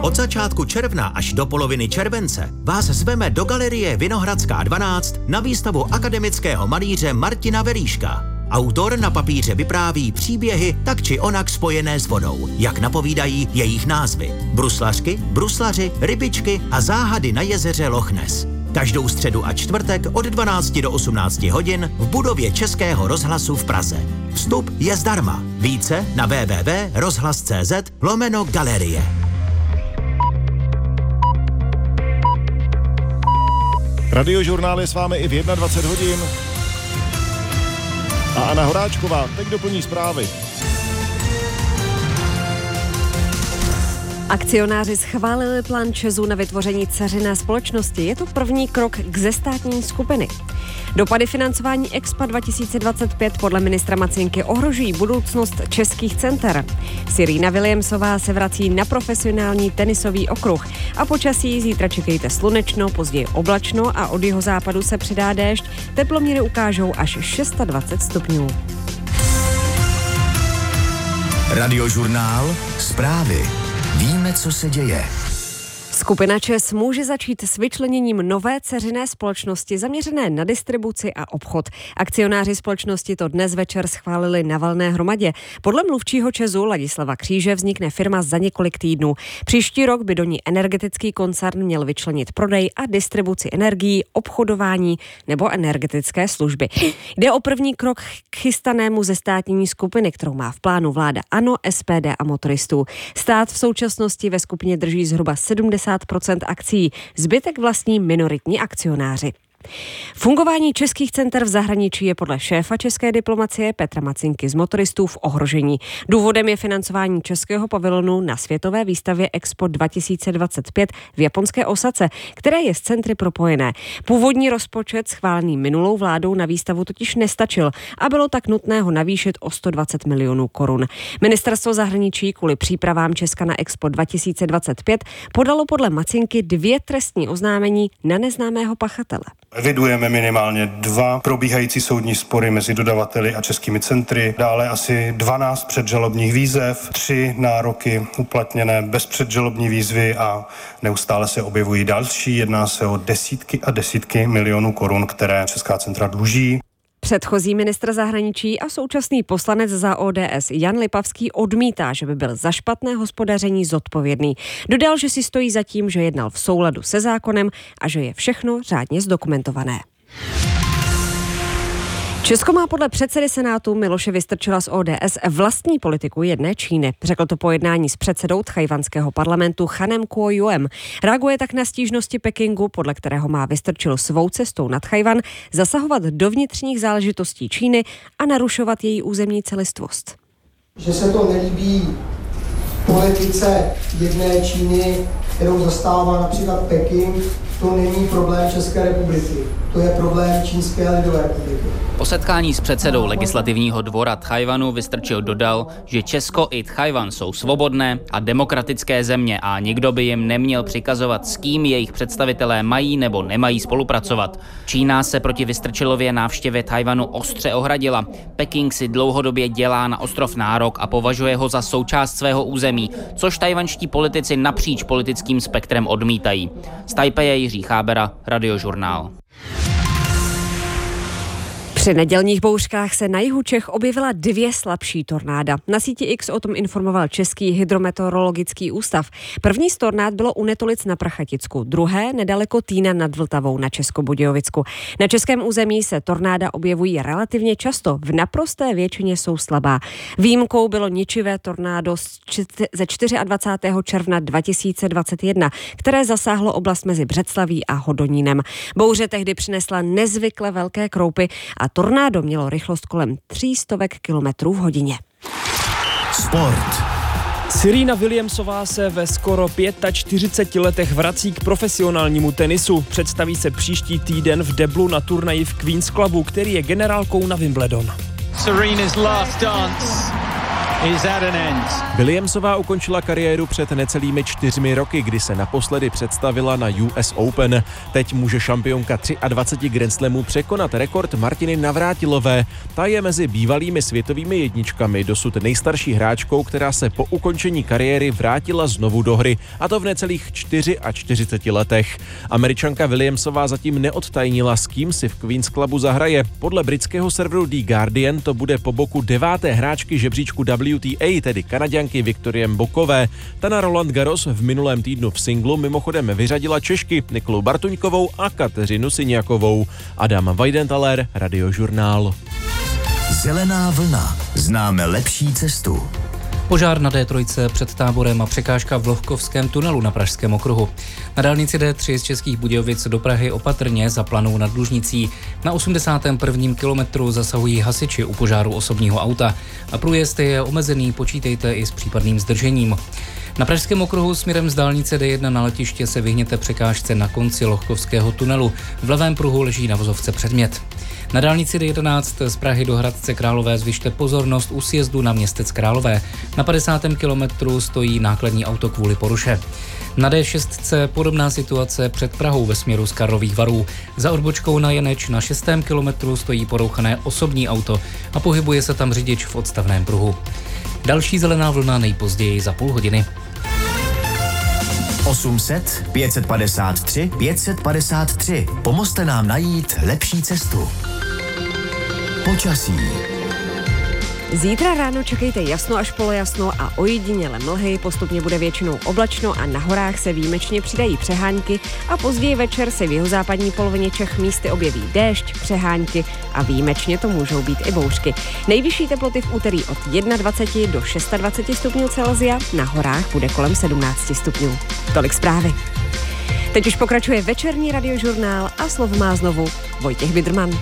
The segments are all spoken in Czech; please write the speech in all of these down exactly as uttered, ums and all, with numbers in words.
Od začátku června až do poloviny července vás zveme do galerie Vinohradská dvanáct na výstavu akademického malíře Martina Veríška. Autor na papíře vypráví příběhy tak či onak spojené s vodou, jak napovídají jejich názvy. Bruslařky, bruslaři, rybičky a záhady na jezeře Loch Ness. Každou středu a čtvrtek od dvanácti do osmnácti hodin v budově Českého rozhlasu v Praze. Vstup je zdarma. Více na w w w tečka rozhlas tečka c z lomeno galerie. Radiožurnál je s vámi i v dvacet jedna hodin. A Anna Horáčková teď doplní zprávy. Akcionáři schválili plán ČEZu na vytvoření dceřiné společnosti. Je to první krok k zestátnění skupiny. Dopady financování Expa dva tisíce dvacet pět podle ministra Macinky ohrožují budoucnost českých center. Serena Williamsová se vrací na profesionální tenisový okruh a počasí zítra čekejte slunečno, později oblačno a od jihozápadu se přidá déšť. Teploměry ukážou až dvacet šest stupňů. Radiožurnál, zprávy. Víme, co se děje. Skupina ČEZ může začít s vyčleněním nové dceřiné společnosti zaměřené na distribuci a obchod. Akcionáři společnosti to dnes večer schválili na valné hromadě. Podle mluvčího ČEZu Ladislava Kříže vznikne firma za několik týdnů. Příští rok by do ní energetický koncern měl vyčlenit prodej a distribuci energií, obchodování nebo energetické služby. Jde o první krok k chystanému zestátnění skupiny, kterou má v plánu vláda ANO, S P D a motoristů. Stát v současnosti ve skupině drží zhruba sedmdesát procent akcií, zbytek vlastní minoritní akcionáři. Fungování českých center v zahraničí je podle šéfa české diplomacie Petra Macinky z motoristů v ohrožení. Důvodem je financování českého pavilonu na světové výstavě Expo dva tisíce dvacet pět v japonské Osace, které je s centry propojené. Původní rozpočet schválený minulou vládou na výstavu totiž nestačil a bylo tak nutné ho navýšit o sto dvacet milionů korun. Ministerstvo zahraničí kvůli přípravám Česka na Expo dva tisíce dvacet pět podalo podle Macinky dvě trestní oznámení na neznámého pachatele. Evidujeme minimálně dva probíhající soudní spory mezi dodavateli a českými centry, dále asi dvanáct předžalobních výzev, tři nároky uplatněné bez předžalobní výzvy a neustále se objevují další. Jedná se o desítky a desítky milionů korun, které česká centra dluží. Předchozí ministr zahraničí a současný poslanec za O D S Jan Lipavský odmítá, že by byl za špatné hospodaření zodpovědný. Dodal, že si stojí za tím, že jednal v souladu se zákonem a že je všechno řádně zdokumentované. Česko má podle předsedy Senátu Miloše Vystrčila z O D S vlastní politiku jedné Číny. Řekl to po jednání s předsedou tchajwanského parlamentu Chanem Kuo-juem. Reaguje tak na stížnosti Pekingu, podle kterého má Vystrčil svou cestou na Tchajwan zasahovat do vnitřních záležitostí Číny a narušovat její územní celistvost. Že se to nelíbí politice jedné Číny, kterou zastává například Peking, to není problém České republiky. To je problém Čínské lidové republiky. Po setkání s předsedou legislativního dvora Tchajwanu Vystrčil dodal, že Česko i Tchajwan jsou svobodné a demokratické země a nikdo by jim neměl přikazovat, s kým jejich představitelé mají nebo nemají spolupracovat. Čína se proti Vystrčilově návštěvě Tchajwanu ostře ohradila. Peking si dlouhodobě dělá na ostrov nárok a považuje ho za součást svého území, což tajvanští politici napříč politickým spektrem odmítají. Z Tajpeje Jiří Chábera, Radiožurnál. Při nedělních bouřkách se na jihu Čech objevila dvě slabší tornáda. Na síti X o tom informoval Český hydrometeorologický ústav. První z tornád bylo u Netolic na Prachaticku, druhé nedaleko Týna nad Vltavou na Českobudějovicku. Na českém území se tornáda objevují relativně často, v naprosté většině jsou slabá. Výjimkou bylo ničivé tornádo ze dvacátého čtvrtého června dva tisíce dvacet jedna, které zasáhlo oblast mezi Břeclaví a Hodonínem. Bouře tehdy přinesla nezvykle velké kroupy a tornádo mělo rychlost kolem tří stovek kilometrů v hodině. Sport. Serena Williamsová se ve skoro čtyřiceti pěti letech vrací k profesionálnímu tenisu. Představí se příští týden v deblu na turnaji v Queen's Clubu, který je generálkou na Wimbledon. Serena's last dance. is at an end. Williamsová ukončila kariéru před necelými čtyřmi roky, kdy se naposledy představila na U S Open. Teď může šampionka dvacet tři Grand Slamů překonat rekord Martiny Navrátilové. Ta je mezi bývalými světovými jedničkami dosud nejstarší hráčkou, která se po ukončení kariéry vrátila znovu do hry, a to v necelých čtyřiceti čtyři letech. Američanka Williamsová zatím neodtajnila, s kým si v Queen's Clubu zahraje. Podle britského serveru The Guardian to bude po boku deváté hráčky žebříčku W T A, tedy Kanaďanky Viktorie Mbokové. Ta na Roland Garros v minulém týdnu v singlu mimochodem vyřadila Češky Nikolu Bartuňkovou a Kateřinu Syniakovou. Adam Weidenthaler, Radiožurnál. Zelená vlna. Známe lepší cestu. Požár na D tři před Táborem a překážka v Lohkovském tunelu na Pražském okruhu. Na dálnici D tři z Českých Budějovic do Prahy opatrně za Planou nad Lužnicí. Na osmdesátém prvním kilometru zasahují hasiči u požáru osobního auta a průjezd je omezený, počítejte i s případným zdržením. Na Pražském okruhu směrem z dálnice D jedna na letiště se vyhněte překážce na konci Lohkovského tunelu. V levém pruhu leží na vozovce předmět. Na dálnici D jedenáct z Prahy do Hradce Králové zvyšte pozornost u sjezdu na Městec Králové. Na padesátém kilometru stojí nákladní auto kvůli poruše. Na D šest podobná situace před Prahou ve směru z Karlových Varů. Za odbočkou na Janeč na šestém kilometru stojí porouchané osobní auto a pohybuje se tam řidič v odstavném pruhu. Další zelená vlna nejpozději za půl hodiny. osm set, pět set padesát tři, pět set padesát tři. Pomozte nám najít lepší cestu. Počasí. Zítra ráno čekejte jasno až polojasno a ojediněle mlhy, postupně bude většinou oblačno a na horách se výjimečně přidají přehánky a později večer se v jihozápadní polovině Čech místy objeví déšť, přehánky a výjimečně to můžou být i bouřky. Nejvyšší teploty v úterý od dvacet jedna do dvacet šest stupňů Celsia, na horách bude kolem sedmnáct stupňů. Tolik zprávy. Teď už pokračuje večerní Radiožurnál a slovo má znovu Vojtěch Bidrman.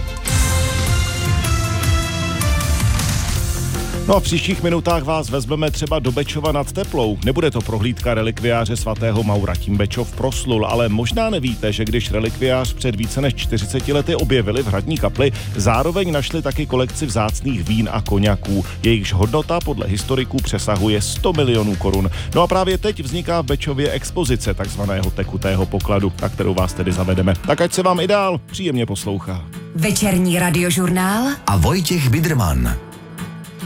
No a v příštích minutách vás vezmeme třeba do Bečova nad Teplou. Nebude to prohlídka relikviáře svatého Maura, tím Bečov proslul, ale možná nevíte, že když relikviář před více než čtyřiceti lety objevili v hradní kapli, zároveň našli taky kolekci vzácných vín a koňaků. Jejichž hodnota podle historiků přesahuje sto milionů korun. No a právě teď vzniká v Bečově expozice takzvaného tekutého pokladu, na kterou vás tedy zavedeme. Tak ať se vám i dál příjemně poslouchá. Večerní Radiožurnál a Vojtěch Bidrman.